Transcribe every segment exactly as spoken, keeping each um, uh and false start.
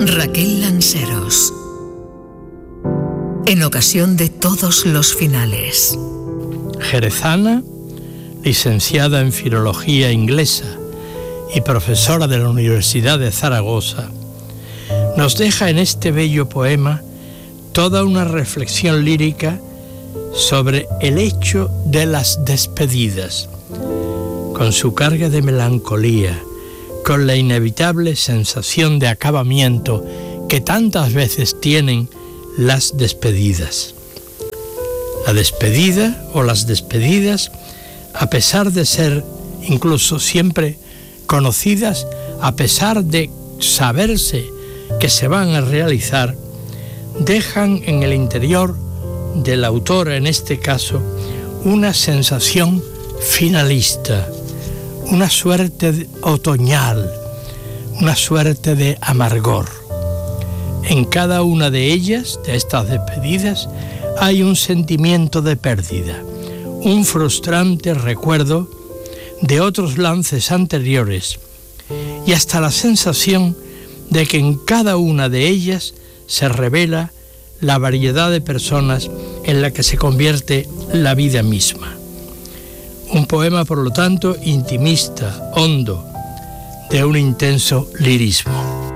Raquel Lanceros. En ocasión de todos los finales. Jerezana, licenciada en Filología Inglesa y profesora de la Universidad de Zaragoza, nos deja en este bello poema toda una reflexión lírica sobre el hecho de las despedidas, con su carga de melancolía, con la inevitable sensación de acabamiento que tantas veces tienen las despedidas. La despedida o las despedidas, a pesar de ser incluso siempre conocidas, a pesar de saberse que se van a realizar, dejan en el interior del autor, en este caso, una sensación finalista, una suerte otoñal, una suerte de amargor. En cada una de ellas, de estas despedidas, hay un sentimiento de pérdida, un frustrante recuerdo de otros lances anteriores y hasta la sensación de que en cada una de ellas se revela la variedad de personas en la que se convierte la vida misma. Un poema, por lo tanto, intimista, hondo, de un intenso lirismo.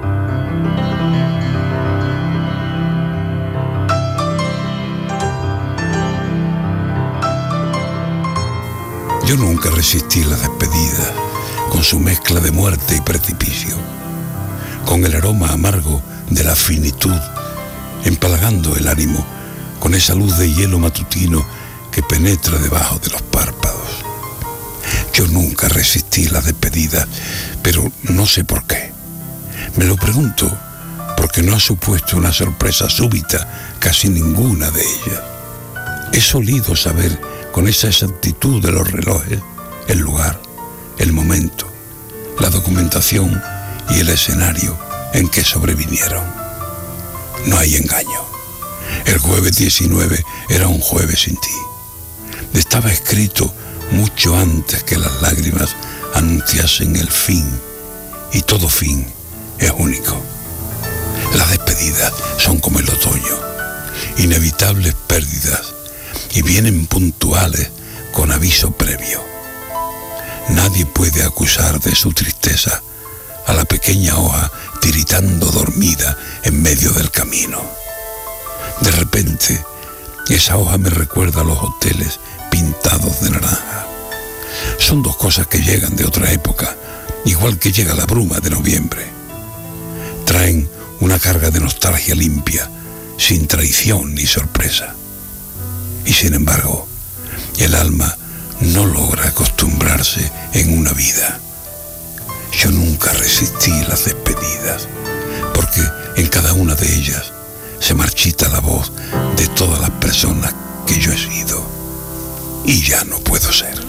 Yo nunca resistí la despedida, con su mezcla de muerte y precipicio, con el aroma amargo de la finitud, empalagando el ánimo con esa luz de hielo matutino que penetra debajo de los párpados. Yo nunca resistí la despedida, pero no sé por qué. Me lo pregunto porque no ha supuesto una sorpresa súbita casi ninguna de ellas. He solido saber con esa exactitud de los relojes el lugar, el momento, la documentación y el escenario en que sobrevinieron. No hay engaño. El jueves diecinueve era un jueves sin ti. Estaba escrito mucho antes que las lágrimas anunciasen el fin, y todo fin es único. Las despedidas son como el otoño, inevitables pérdidas, y vienen puntuales con aviso previo. Nadie puede acusar de su tristeza a la pequeña hoja tiritando dormida en medio del camino. De repente, esa hoja me recuerda a los hoteles pintados de naranja. Son dos cosas que llegan de otra época, igual que llega la bruma de noviembre. Traen una carga de nostalgia limpia, sin traición ni sorpresa. Y sin embargo, el alma no logra acostumbrarse en una vida. Yo nunca resistí las despedidas, porque en cada una de ellas se marchita la voz de todas las personas que yo he sido y ya no puedo ser.